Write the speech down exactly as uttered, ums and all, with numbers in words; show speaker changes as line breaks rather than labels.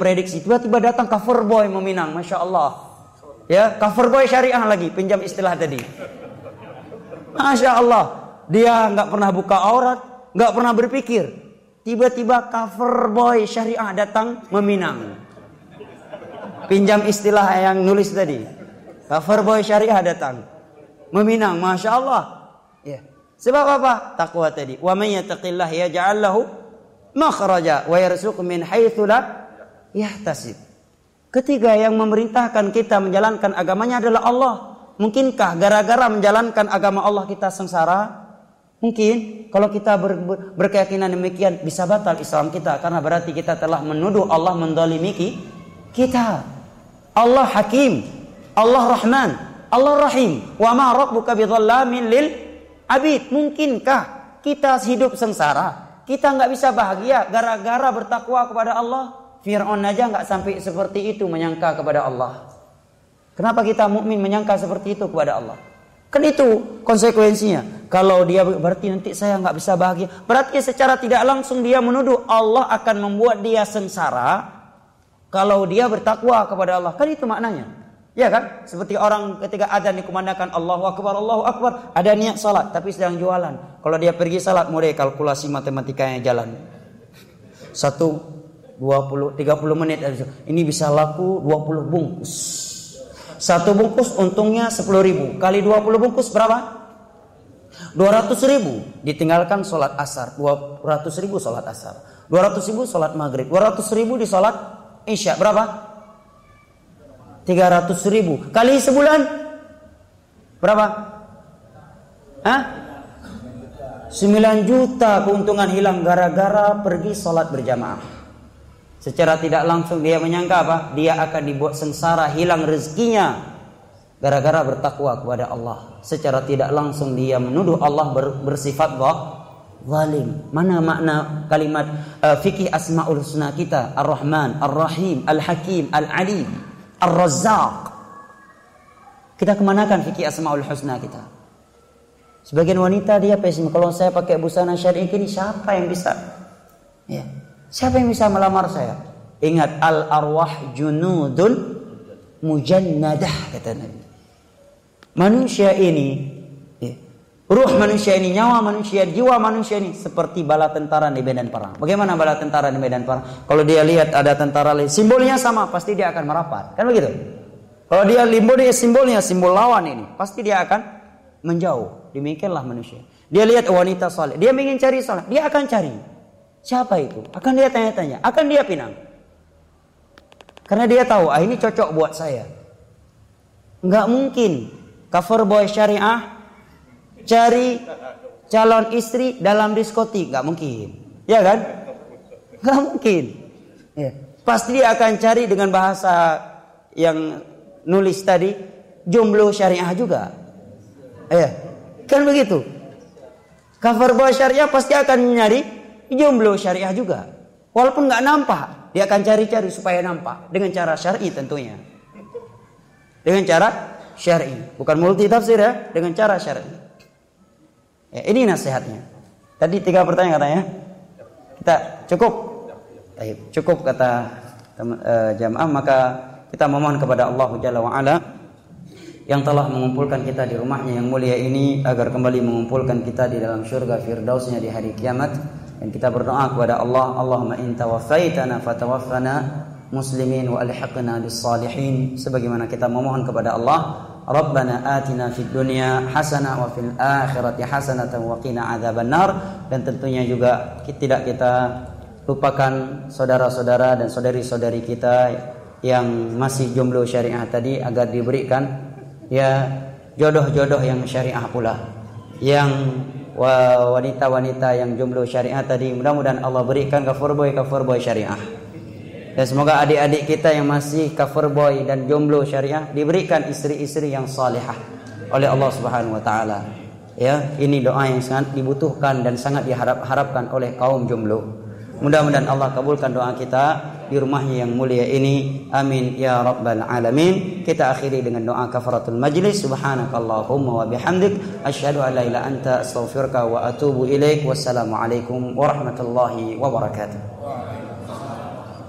prediksi, tiba-tiba datang cover boy meminang, masya Allah. Ya, cover boy syariah lagi, pinjam istilah tadi. Masya Allah, dia nggak pernah buka aurat, nggak pernah berpikir. Tiba-tiba cover boy syariah datang meminang. Pinjam istilah yang nulis tadi. Cover boy syariah datang meminang, masya Allah. Ya. Sebab apa? Takwa tadi. Wa may yattaqillah yaj'al lahu makhraja wa yarzuqhu min haitsu la yahtasib. Ketiga yang memerintahkan kita menjalankan agamanya adalah Allah. Mungkinkah gara-gara menjalankan agama Allah kita sengsara? Mungkin. Kalau kita ber, ber, berkeyakinan demikian bisa batal Islam kita, karena berarti kita telah menuduh Allah mendolimi kita. Allah Hakim, Allah Rahman, Allah Rahim. Wa ma rabbuka bidzallamin lil abid. Mungkinkah kita hidup sengsara, kita nggak bisa bahagia gara-gara bertakwa kepada Allah? Fir'aun aja nggak sampai seperti itu menyangka kepada Allah. Kenapa kita mukmin menyangka seperti itu kepada Allah? Kan itu konsekuensinya. Kalau dia berarti nanti saya nggak bisa bahagia, berarti secara tidak langsung dia menuduh Allah akan membuat dia sengsara kalau dia bertakwa kepada Allah. Kan itu maknanya. Ya kan? Seperti orang ketika adzan dikumandangkan Allahu Akbar, Allahu Akbar, ada niat salat tapi sedang jualan. Kalau dia pergi salat, mulai kalkulasi matematikanya jalan. Satu, dua puluh, tiga puluh menit. Ini bisa laku dua puluh bungkus. Satu bungkus untungnya sepuluh ribu. Kali dua puluh bungkus berapa? dua ratus ribu. Ditinggalkan salat asar. dua ratus ribu salat asar. dua ratus ribu salat maghrib. dua ratus ribu di salat isya. Berapa? tiga ratus ribu kali sebulan berapa? Hah? sembilan juta keuntungan hilang gara-gara pergi sholat berjamaah. Secara tidak langsung dia menyangka apa? Dia akan dibuat sengsara, hilang rezekinya gara-gara bertakwa kepada Allah. Secara tidak langsung dia menuduh Allah ber, bersifat zalim. Mana makna kalimat uh, fikih Asmaul Husna kita? Ar-Rahman, Ar-Rahim, Al-Hakim, Al-Alim, Ar-Razzaq. Kita kemanakan fikih Asmaul Husna kita? Sebagian wanita dia pesimis, kalau saya pakai busana syar'i ini siapa yang bisa? Ya. Siapa yang bisa melamar saya? Ingat, al-arwah junudun mujannadah, kata Nabi. Manusia ini, ya, ruh manusia ini, nyawa manusia, jiwa manusia ini seperti bala tentara di medan perang. Bagaimana bala tentara di medan perang? Kalau dia lihat ada tentara lain, simbolnya sama, pasti dia akan merapat. Kan begitu? Kalau dia simbolnya, simbolnya simbol lawan ini, pasti dia akan menjauh. Demikianlah manusia. Dia lihat wanita saleh, dia ingin cari saleh, dia akan cari. Siapa itu? Akan dia tanya-tanya, akan dia pinang. Karena dia tahu, ah ini cocok buat saya. Enggak mungkin cover boy syariah cari calon istri dalam diskotik, nggak mungkin, ya kan? Nggak mungkin. Ya. Pasti dia akan cari dengan bahasa yang nulis tadi, jomblo syariah juga, ya, kan begitu. Cover boy syariah pasti akan nyari jomblo syariah juga, walaupun nggak nampak, dia akan cari-cari supaya nampak dengan cara syar'i tentunya, dengan cara syar'i, bukan multi tafsir ya, dengan cara syar'i. Ya, ini nasihatnya. Tadi tiga pertanyaan katanya. Kita cukup. Baik, cukup kata uh, jamaah, maka kita memohon kepada Allah Jalla wa Ala yang telah mengumpulkan kita di rumahnya yang mulia ini agar kembali mengumpulkan kita di dalam syurga firdausnya di hari kiamat. Dan kita berdoa kepada Allah, Allahumma in tawaffaitana fatawaffana muslimin wa alhiqna bis salihin, sebagaimana kita memohon kepada Allah, Rabbana atina fid dunya hasanah wa fil akhirati hasanatan wa qina adzabannar. Dan tentunya juga tidak kita lupakan saudara-saudara dan saudari-saudari kita yang masih jomblo syariah tadi, agar diberikan ya jodoh-jodoh yang syariah pula. Yang wanita-wanita yang jomblo syariah tadi, mudah-mudahan Allah berikan cover boy cover boy syariah. Dan semoga adik-adik kita yang masih cover boy dan jomblo syariah diberikan istri-istri yang salihah oleh Allah Subhanahu wa taala. Ya, ini doa yang sangat dibutuhkan dan sangat diharap-harapkan oleh kaum jomblo. Mudah-mudahan Allah kabulkan doa kita di rumahnya yang mulia ini. Amin ya rabbal alamin. Kita akhiri dengan doa kafaratul majlis. Subhanakallahumma wa bihamdik asyhadu an la ilaha illa anta astaghfiruka wa atubu ilaik. Wassalamualaikum warahmatullahi wabarakatuh.